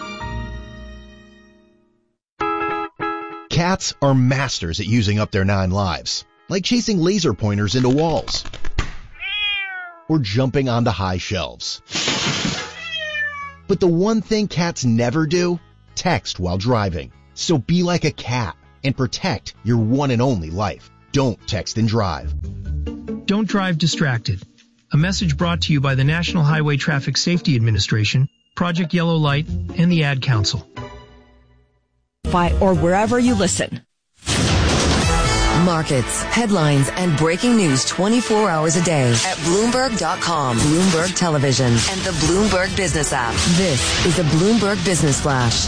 Cats are masters at using up their nine lives, like chasing laser pointers into walls or jumping onto high shelves. But the one thing cats never do, text while driving. So be like a cat and protect your one and only life. Don't text and drive. Don't drive distracted. A message brought to you by the National Highway Traffic Safety Administration, Project Yellow Light, and the Ad Council. Or wherever you listen. Markets, headlines, and breaking news twenty-four hours a day at Bloomberg dot com, Bloomberg Television, and the Bloomberg Business app. This is a Bloomberg Business Flash.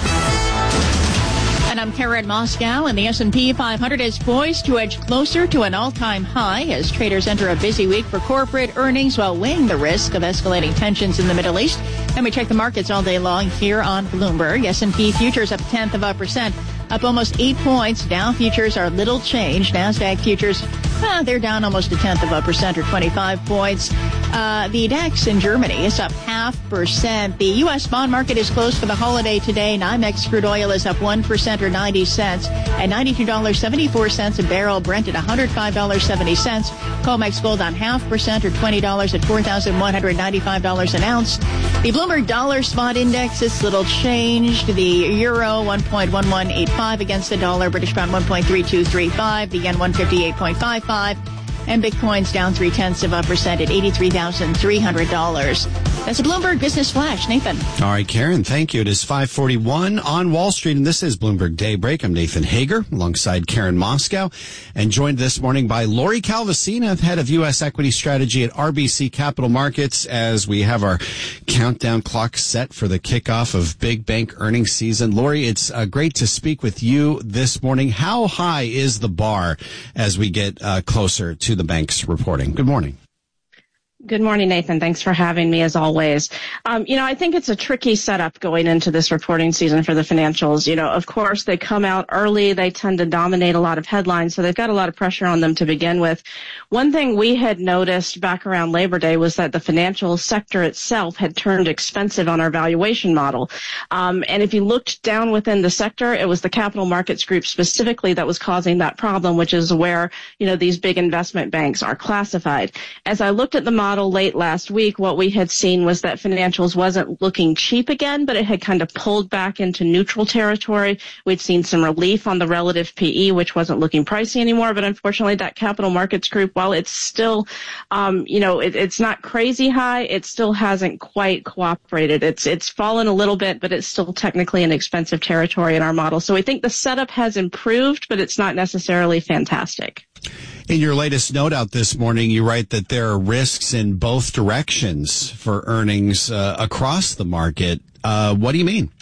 And I'm Karen Moscow, and the S and P five hundred is poised to edge closer to an all-time high as traders enter a busy week for corporate earnings while weighing the risk of escalating tensions in the Middle East. And we check the markets all day long here on Bloomberg. S and P futures up a tenth of a percent, up almost eight points. Dow futures are little changed. NASDAQ futures, uh, they're down almost a tenth of a percent or twenty-five points. Uh, the DAX in Germany is up half percent. The U S bond market is closed for the holiday today. NYMEX crude oil is up one percent or ninety cents at ninety-two dollars and seventy-four cents a barrel. Brent at one hundred five dollars and seventy cents. COMEX gold on half percent or twenty dollars at four thousand one hundred ninety-five dollars an ounce. The Bloomberg Dollar Spot Index is little changed. The euro one point one one eight five against the dollar. British pound one point three two three five. The yen one fifty-eight point five five. And Bitcoin's down three tenths of a percent at eighty-three thousand three hundred dollars. That's a Bloomberg Business Flash. Nathan. All right, Karen, thank you. It is five forty-one on Wall Street, and this is Bloomberg Daybreak. I'm Nathan Hager, alongside Karen Moscow, and joined this morning by Lori Calvasina, head of U S Equity Strategy at R B C Capital Markets, as we have our countdown clock set for the kickoff of big bank earnings season. Lori, it's uh, great to speak with you this morning. How high is the bar as we get uh, closer to the banks reporting? Good morning. Good morning, Nathan. Thanks for having me, as always. Um, you know, I think it's a tricky setup going into this reporting season for the financials. You know, of course, they come out early. They tend to dominate a lot of headlines, so they've got a lot of pressure on them to begin with. One thing we had noticed back around Labor Day was that the financial sector itself had turned expensive on our valuation model. Um, and if you looked down within the sector, it was the capital markets group specifically that was causing that problem, which is where, you know, these big investment banks are classified. As I looked at the model late last week, what we had seen was that financials wasn't looking cheap again, but it had kind of pulled back into neutral territory. We'd seen some relief on the relative P E, which wasn't looking pricey anymore. But unfortunately, that capital markets group, while it's still, um, you know, it, it's not crazy high, it still hasn't quite cooperated. It's it's fallen a little bit, but it's still technically in expensive territory in our model. So we think the setup has improved, but it's not necessarily fantastic. In your latest note out this morning, you write that there are risks in both directions for earnings uh, across the market. Uh, what do you mean?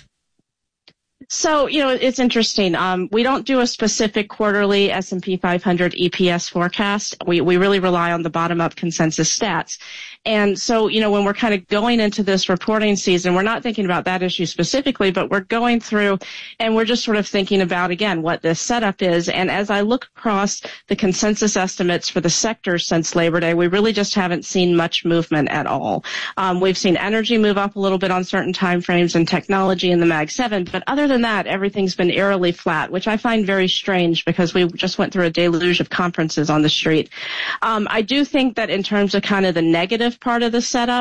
So, you know, it's interesting. Um, we don't do a specific quarterly S and P five hundred E P S forecast. We, we really rely on the bottom-up consensus stats. And so, you know, when we're kind of going into this reporting season, we're not thinking about that issue specifically, but we're going through and we're just sort of thinking about, again, what this setup is. And as I look across the consensus estimates for the sectors since Labor Day, we really just haven't seen much movement at all. Um, we've seen energy move up a little bit on certain time frames and technology in the Mag seven, but other than that, everything's been eerily flat, which I find very strange because we just went through a deluge of conferences on the street. Um, I do think that in terms of kind of the negative part of the setup,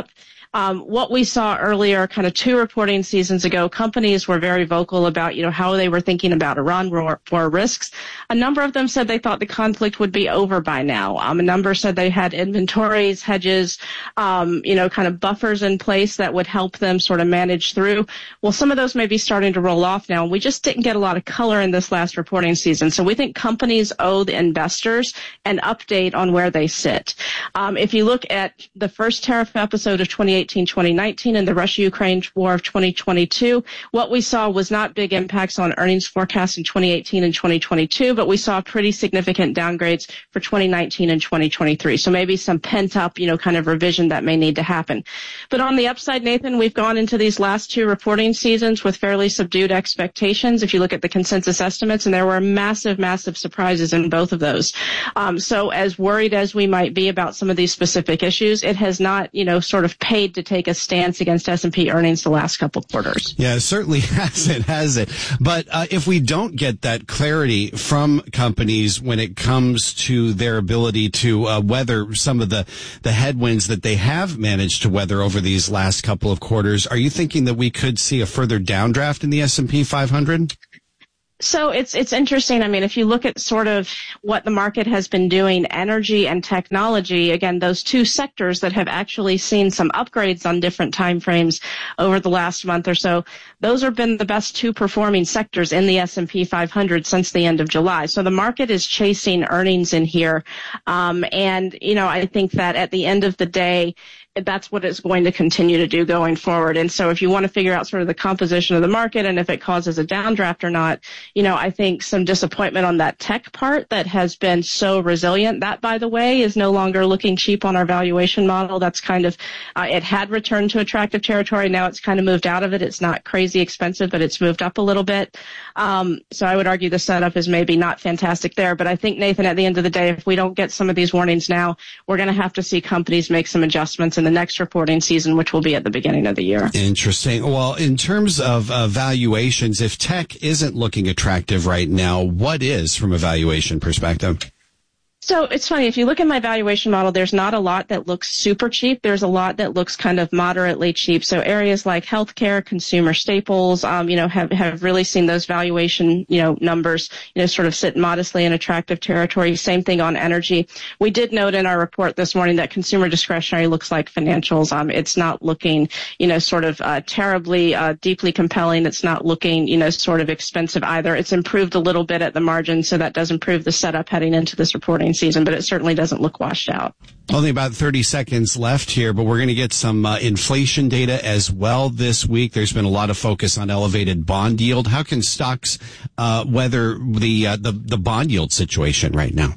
Um, what we saw earlier, kind of two reporting seasons ago, companies were very vocal about, you know, how they were thinking about Iran war, war risks. A number of them said they thought the conflict would be over by now. Um, a number said they had inventories, hedges, um, you know, kind of buffers in place that would help them sort of manage through. Well, some of those may be starting to roll off now. We just didn't get a lot of color in this last reporting season. So we think companies owe the investors an update on where they sit. Um, if you look at the first tariff episode of twenty eighteen twenty nineteen and the Russia-Ukraine war of twenty twenty-two, what we saw was not big impacts on earnings forecasts in twenty eighteen and twenty twenty-two, but we saw pretty significant downgrades for twenty nineteen and twenty twenty-three. So maybe some pent up, you know, kind of revision that may need to happen. But on the upside, Nathan, we've gone into these last two reporting seasons with fairly subdued expectations. If you look at the consensus estimates, and there were massive, massive surprises in both of those. Um, so as worried as we might be about some of these specific issues, it has not, you know, sort of paid to take a stance against S and P earnings the last couple quarters. Yeah, it certainly hasn't, has it? But uh, if we don't get that clarity from companies when it comes to their ability to uh, weather some of the, the headwinds that they have managed to weather over these last couple of quarters, are you thinking that we could see a further downdraft in the S and P five hundred? So it's it's interesting. I mean, if you look at sort of what the market has been doing, energy and technology, again, those two sectors that have actually seen some upgrades on different time frames over the last month or so, those have been the best two performing sectors in the S and P five hundred since the end of July. So the market is chasing earnings in here. Um, and, you know, I think that at the end of the day, that's what it's going to continue to do going forward. And so if you want to figure out sort of the composition of the market and if it causes a downdraft or not, you know, I think some disappointment on that tech part that has been so resilient. That, by the way, is no longer looking cheap on our valuation model. That's kind of, uh, it had returned to attractive territory. Now it's kind of moved out of it. It's not crazy expensive, but it's moved up a little bit. Um, so I would argue the setup is maybe not fantastic there. But I think, Nathan, at the end of the day, if we don't get some of these warnings now, we're going to have to see companies make some adjustments in the next reporting season, which will be at the beginning of the year. Interesting. Well, in terms of uh, valuations, if tech isn't looking attractive right now, what is from a valuation perspective? So it's funny, if you look at my valuation model, there's not a lot that looks super cheap. There's a lot that looks kind of moderately cheap. So areas like healthcare, consumer staples, um, you know, have, have really seen those valuation, you know, numbers, you know, sort of sit modestly in attractive territory. Same thing on energy. We did note in our report this morning that consumer discretionary looks like financials. Um, it's not looking, you know, sort of uh, terribly, uh, deeply compelling. It's not looking, you know, sort of expensive either. It's improved a little bit at the margin, so that does improve the setup heading into this reporting season, but it certainly doesn't look washed out. Only about thirty seconds left here, but we're going to get some uh, inflation data as well this week. There's been a lot of focus on elevated bond yield. How can stocks uh, weather the, uh, the the bond yield situation right now?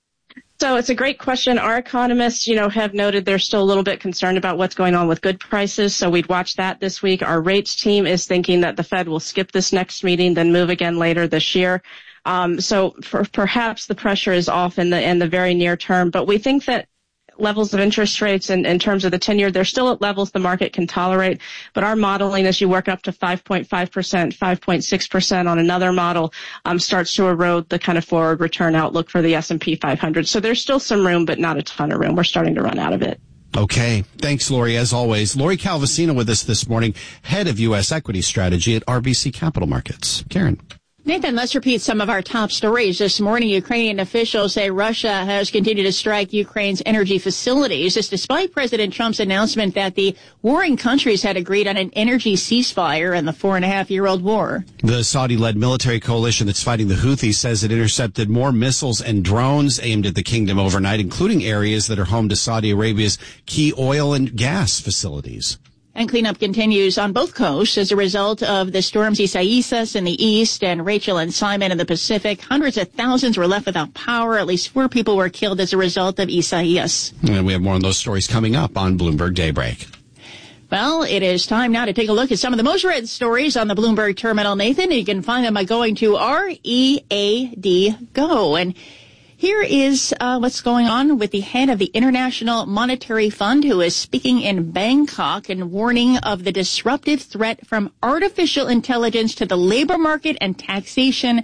So it's a great question. Our economists, you know, have noted they're still a little bit concerned about what's going on with good prices. So we'd watch that this week. Our rates team is thinking that the Fed will skip this next meeting, then move again later this year. Um, so for, perhaps the pressure is off in the in the very near term, but we think that levels of interest rates in, in terms of the ten-year, they're still at levels the market can tolerate. But our modeling, as you work up to five point five percent, five point six percent on another model, um, starts to erode the kind of forward return outlook for the S and P five hundred. So there's still some room, but not a ton of room. We're starting to run out of it. Okay. Thanks, Lori, as always. Lori Calvasina with us this morning, head of U S equity strategy at R B C Capital Markets. Karen. Nathan, let's repeat some of our top stories. This morning, Ukrainian officials say Russia has continued to strike Ukraine's energy facilities. This despite President Trump's announcement that the warring countries had agreed on an energy ceasefire in the four and a half year old war. The Saudi-led military coalition that's fighting the Houthis says it intercepted more missiles and drones aimed at the kingdom overnight, including areas that are home to Saudi Arabia's key oil and gas facilities. And cleanup continues on both coasts as a result of the storms Isaias in the east and Rachel and Simon in the Pacific. Hundreds of thousands were left without power. At least four people were killed as a result of Isaias. And we have more on those stories coming up on Bloomberg Daybreak. Well, it is time now to take a look at some of the most read stories on the Bloomberg Terminal, Nathan. You can find them by going to R E A D Go. And here is uh, what's going on with the head of the International Monetary Fund, who is speaking in Bangkok and warning of the disruptive threat from artificial intelligence to the labor market and taxation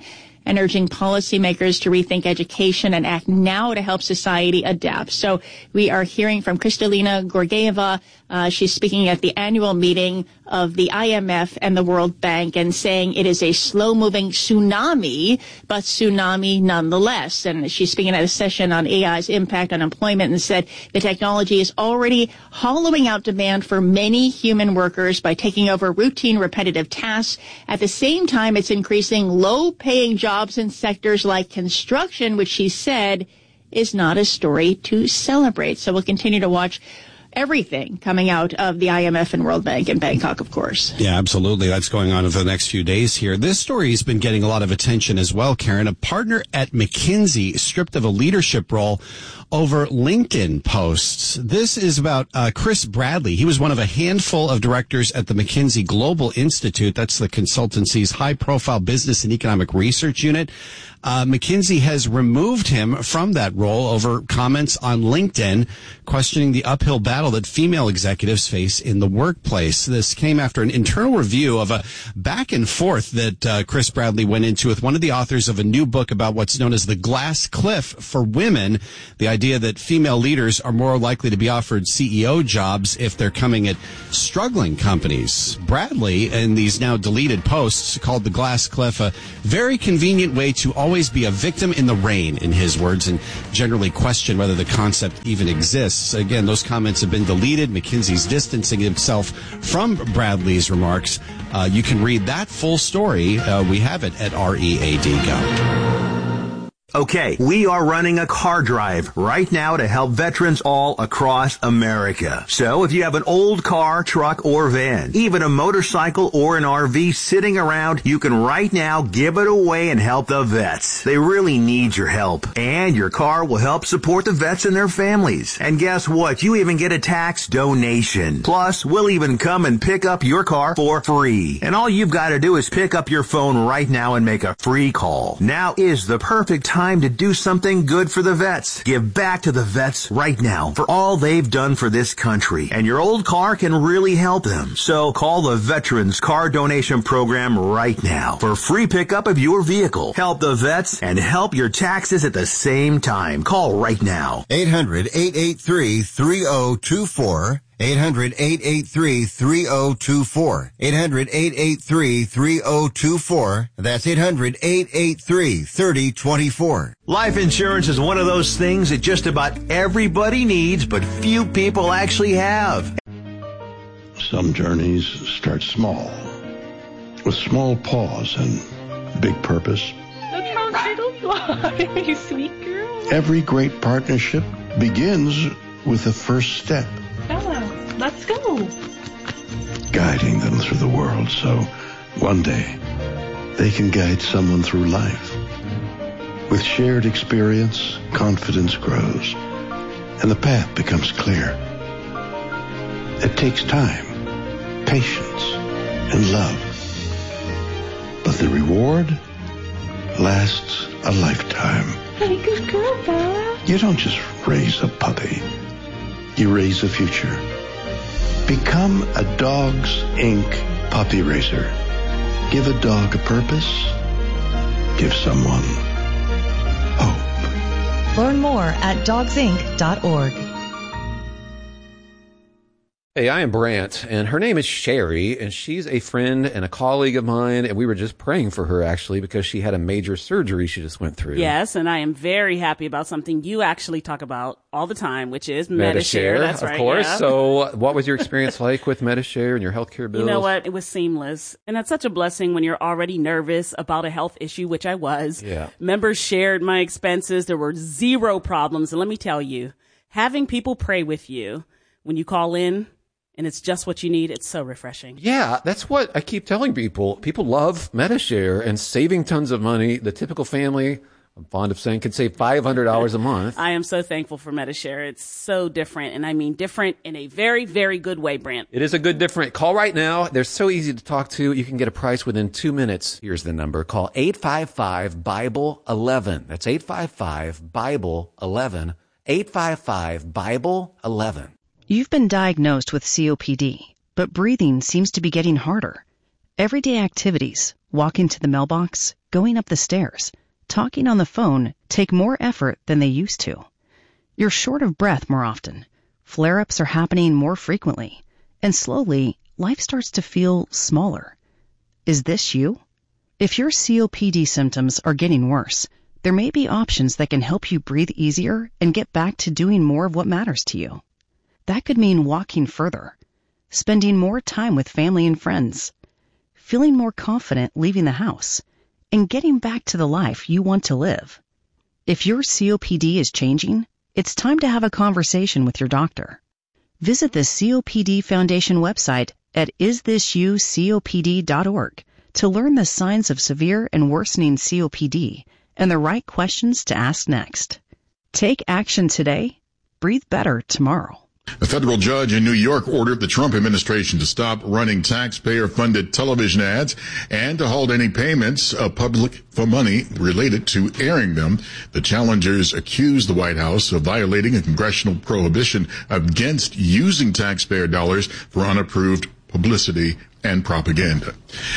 and urging policymakers to rethink education and act now to help society adapt. So we are hearing from Kristalina Georgieva. Uh, she's speaking at the annual meeting of the I M F and the World Bank and saying it is a slow-moving tsunami, but tsunami nonetheless. And she's speaking at a session on A I's impact on employment and said the technology is already hollowing out demand for many human workers by taking over routine, repetitive tasks. At the same time, it's increasing low-paying jobs in sectors like construction, which she said is not a story to celebrate. So we'll continue to watch everything coming out of the I M F and World Bank in Bangkok, of course. Yeah, absolutely. That's going on over the next few days here. This story has been getting a lot of attention as well, Karen. A partner at McKinsey stripped of a leadership role over LinkedIn posts. This is about uh, Chris Bradley. He was one of a handful of directors at the McKinsey Global Institute. That's the consultancy's high-profile business and economic research unit. Uh, McKinsey has removed him from that role over comments on LinkedIn questioning the uphill battle that female executives face in the workplace. This came after an internal review of a back and forth that uh, Chris Bradley went into with one of the authors of a new book about what's known as the glass cliff for women, the idea that female leaders are more likely to be offered C E O jobs if they're coming at struggling companies. Bradley, in these now deleted posts, called the glass cliff a very convenient way to always be a victim in the rain, in his words, and generally question whether the concept even exists. Again, those comments have been deleted. McKinsey's distancing himself from Bradley's remarks. Uh, you can read that full story. Uh, we have it at R E A D Go. Okay, we are running a car drive right now to help veterans all across America. So if you have an old car, truck, or van, even a motorcycle or an R V sitting around, you can right now give it away and help the vets. They really need your help. And your car will help support the vets and their families. And guess what? You even get a tax donation. Plus, we'll even come and pick up your car for free. And all you've got to do is pick up your phone right now and make a free call. Now is the perfect time to do something good for the vets. Give back to the vets right now for all they've done for this country. And your old car can really help them. So call the Veterans Car Donation Program right now for free pickup of your vehicle. Help the vets and help your taxes at the same time. Call right now. eight hundred, eight eight three, three oh two four. eight hundred, eight eight three, three oh two four. eight hundred, eight eight three, three oh two four. That's eight hundred, eight eight three, three oh two four. Life insurance is one of those things that just about everybody needs, but few people actually have. Some journeys start small, with small pause and big purpose. Look how little you are, you sweet girl. Every great partnership begins with the first step. Bella, let's go. Guiding them through the world so one day they can guide someone through life. With shared experience, confidence grows, and the path becomes clear. It takes time, patience, and love. But the reward lasts a lifetime. Hey, good girl, Bella. You don't just raise a puppy. You raise a future. Become a Dogs Incorporated puppy raiser. Give a dog a purpose. Give someone hope. Learn more at dogs inc dot org. Hey, I am Brant, and her name is Sherry, and she's a friend and a colleague of mine, and we were just praying for her, actually, because she had a major surgery she just went through. Yes, and I am very happy about something you actually talk about all the time, which is Medi-Share. That's right, of course. Yeah. So what was your experience like with Medi-Share and your healthcare bills? You know what? It was seamless. And that's such a blessing when you're already nervous about a health issue, which I was. Yeah. Members shared my expenses. There were zero problems. And let me tell you, having people pray with you when you call in, and it's just what you need, it's so refreshing. Yeah, that's what I keep telling people. People love Medi-Share and saving tons of money. The typical family, I'm fond of saying, can save five hundred dollars a month. I am so thankful for Medi-Share. It's so different, and I mean different in a very, very good way, Brant. It is a good different. Call right now. They're so easy to talk to. You can get a price within two minutes. Here's the number. Call eight five five, Bible eleven. That's eight five five, Bible eleven. eight five five, Bible eleven. You've been diagnosed with C O P D, but breathing seems to be getting harder. Everyday activities, walking to the mailbox, going up the stairs, talking on the phone take more effort than they used to. You're short of breath more often. Flare-ups are happening more frequently. And slowly, life starts to feel smaller. Is this you? If your C O P D symptoms are getting worse, there may be options that can help you breathe easier and get back to doing more of what matters to you. That could mean walking further, spending more time with family and friends, feeling more confident leaving the house, and getting back to the life you want to live. If your C O P D is changing, it's time to have a conversation with your doctor. Visit the C O P D Foundation website at is this you C O P D dot org to learn the signs of severe and worsening C O P D and the right questions to ask next. Take action today. Breathe better tomorrow. A federal judge in New York ordered the Trump administration to stop running taxpayer-funded television ads and to hold any payments of public for money related to airing them. The challengers accused the White House of violating a congressional prohibition against using taxpayer dollars for unapproved publicity and propaganda.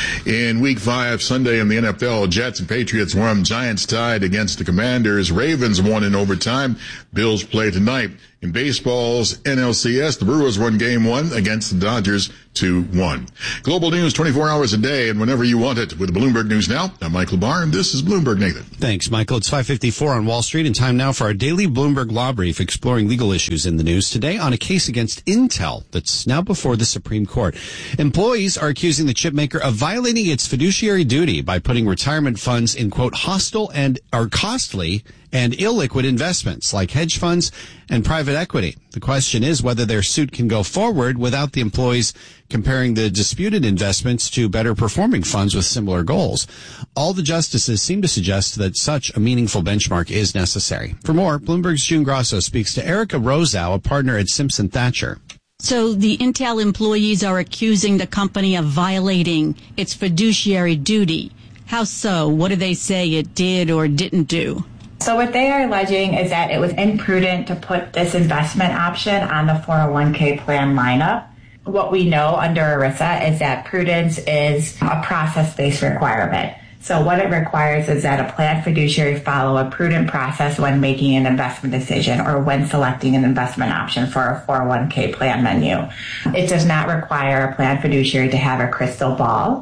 In week five, Sunday in the N F L, Jets and Patriots won. Giants tied against the Commanders. Ravens won in overtime. Bills play tonight. In baseball's N L C S, the Brewers won game one against the Dodgers two one. Global news twenty-four hours a day and whenever you want it with Bloomberg News Now. I'm Michael Barr, and this is Bloomberg Nathan. Thanks, Michael. It's five fifty-four on Wall Street, and time now for our daily Bloomberg Law Brief exploring legal issues in the news today on a case against Intel that's now before the Supreme Court. Employees are accusing the chipmaker of violating its fiduciary duty by putting retirement funds in, quote, hostile and or costly and illiquid investments like hedge funds and private equity. The question is whether their suit can go forward without the employees comparing the disputed investments to better performing funds with similar goals. All the justices seem to suggest that such a meaningful benchmark is necessary. For more, Bloomberg's June Grosso speaks to Erica Rosow, a partner at Simpson Thatcher. So the Intel employees are accusing the company of violating its fiduciary duty. How so? What do they say it did or didn't do? So what they are alleging is that it was imprudent to put this investment option on the four oh one k plan lineup. What we know under ERISA is that prudence is a process-based requirement. So what it requires is that a plan fiduciary follow a prudent process when making an investment decision or when selecting an investment option for a four oh one k plan menu. It does not require a plan fiduciary to have a crystal ball.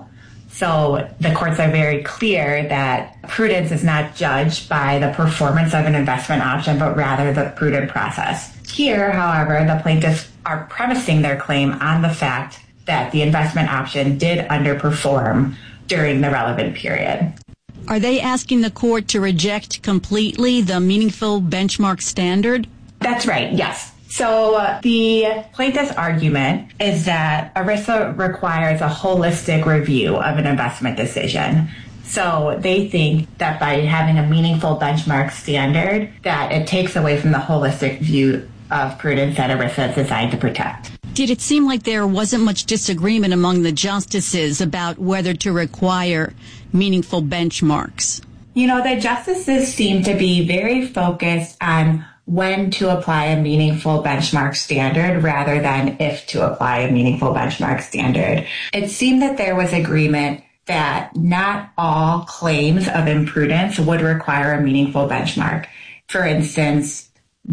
So the courts are very clear that prudence is not judged by the performance of an investment option, but rather the prudent process. Here, however, the plaintiffs are premising their claim on the fact that the investment option did underperform during the relevant period. Are they asking the court to reject completely the meaningful benchmark standard? That's right, yes. So uh, the plaintiff's argument is that ERISA requires a holistic review of an investment decision. So they think that by having a meaningful benchmark standard, that it takes away from the holistic view of prudence that ERISA is designed to protect. Did it seem like there wasn't much disagreement among the justices about whether to require meaningful benchmarks? You know, the justices seem to be very focused on when to apply a meaningful benchmark standard rather than if to apply a meaningful benchmark standard. It seemed that there was agreement that not all claims of imprudence would require a meaningful benchmark. For instance,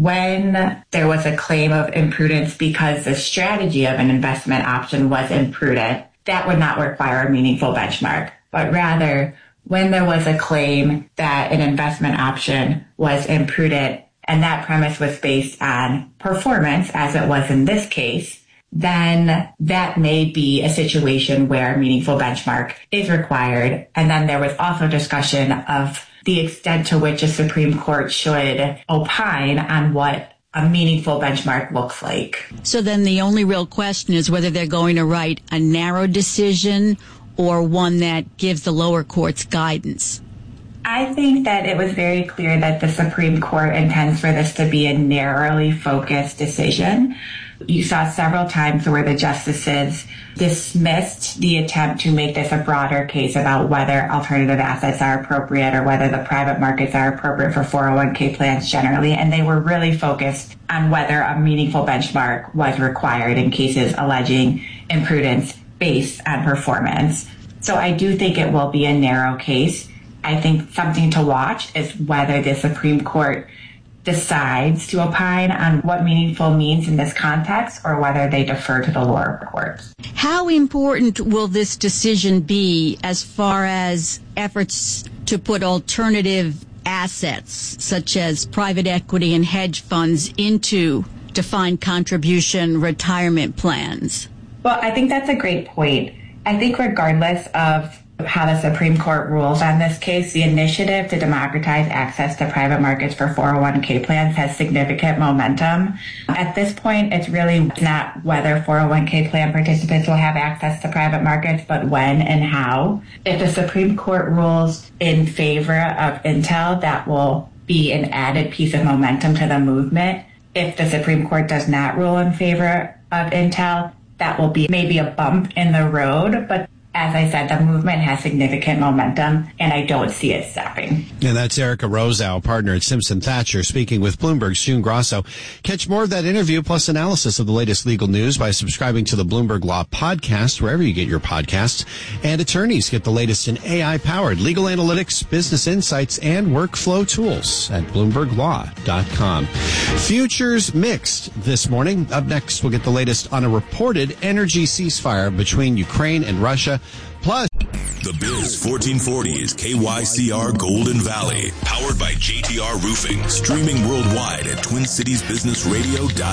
when there was a claim of imprudence because the strategy of an investment option was imprudent, that would not require a meaningful benchmark, but rather when there was a claim that an investment option was imprudent and that premise was based on performance, as it was in this case, then that may be a situation where a meaningful benchmark is required. And then there was also discussion of the extent to which a Supreme Court should opine on what a meaningful benchmark looks like. So then the only real question is whether they're going to write a narrow decision or one that gives the lower courts guidance. I think that it was very clear that the Supreme Court intends for this to be a narrowly focused decision. You saw several times where the justices dismissed the attempt to make this a broader case about whether alternative assets are appropriate or whether the private markets are appropriate for four oh one k plans generally. And they were really focused on whether a meaningful benchmark was required in cases alleging imprudence based on performance. So I do think it will be a narrow case. I think something to watch is whether the Supreme Court decides to opine on what meaningful means in this context or whether they defer to the lower courts. How important will this decision be as far as efforts to put alternative assets, such as private equity and hedge funds, into defined contribution retirement plans? Well, I think that's a great point. I think regardless of how the Supreme Court rules on this case, the initiative to democratize access to private markets for four oh one k plans has significant momentum. At this point, it's really not whether four oh one k plan participants will have access to private markets, but when and how. If the Supreme Court rules in favor of Intel, that will be an added piece of momentum to the movement. If the Supreme Court does not rule in favor of Intel, that will be maybe a bump in the road, but as I said, the movement has significant momentum, and I don't see it stopping. And that's Erica Rosow, partner at Simpson Thatcher, speaking with Bloomberg's June Grosso. Catch more of that interview plus analysis of the latest legal news by subscribing to the Bloomberg Law Podcast, wherever you get your podcasts. And attorneys get the latest in A I-powered legal analytics, business insights, and workflow tools at bloomberg law dot com. Futures mixed this morning. Up next, we'll get the latest on a reported energy ceasefire between Ukraine and Russia. Plus, the Biz fourteen forty is K Y C R Golden Valley, powered by J T R Roofing, streaming worldwide at twin cities business radio dot com.